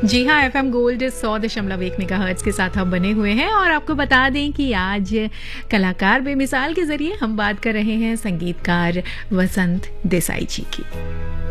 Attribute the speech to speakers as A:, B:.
A: जी हाँ, FM gold 100.1 megahertz के साथ हम बने हुए हैं और आपको बता दें कि आज कलाकार बेमिसाल के जरिए हम बात कर रहे हैं संगीतकार वसंत देसाई जी की।